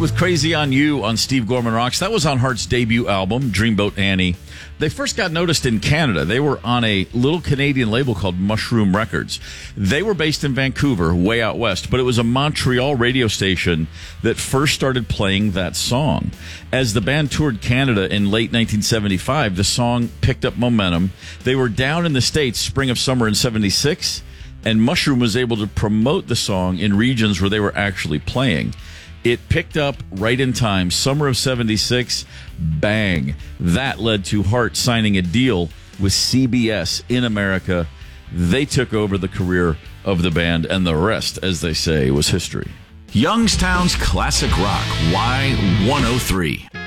with Crazy on You on Steve Gorman Rocks. That was on Heart's debut album, Dreamboat Annie. They first got noticed in Canada. They were on a little Canadian label called Mushroom Records. They were based in Vancouver, way out west, but it was a Montreal radio station that first started playing that song. As the band toured Canada in late 1975, the song picked up momentum. They were down in the States spring of summer in 76, and Mushroom was able to promote the song in regions where they were actually playing. It picked up right in time. Summer of 76, bang. That led to Heart signing a deal with CBS in America. They took over the career of the band, and the rest, as they say, was history. Youngstown's Classic Rock, Y103.